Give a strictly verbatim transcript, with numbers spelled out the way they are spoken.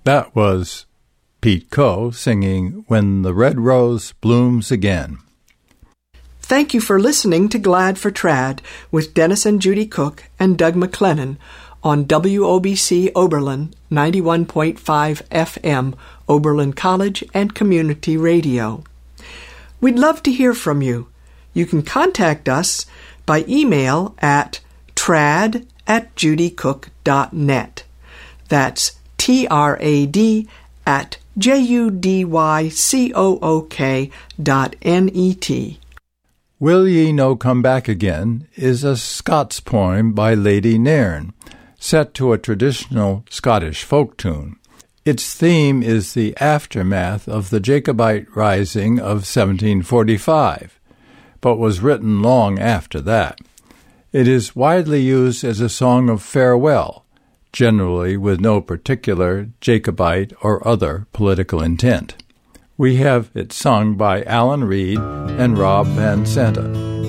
That was Pete Coe singing When the Red Rose Blooms Again. Thank you for listening to Glad for Trad with Dennis and Judy Cook and Doug McLennan on W O B C Oberlin ninety-one point five F M, Oberlin College and Community Radio. We'd love to hear from you. You can contact us by email at trad at judycook dot net. That's T R A D at J U D Y C O O K dot N E T. Will Ye No Come Back Again is a Scots poem by Lady Nairn, set to a traditional Scottish folk tune. Its theme is the aftermath of the Jacobite Rising of seventeen forty-five, but was written long after that. It is widely used as a song of farewell, generally with no particular Jacobite or other political intent. We have it sung by Alan Reed and Rob Van Santa.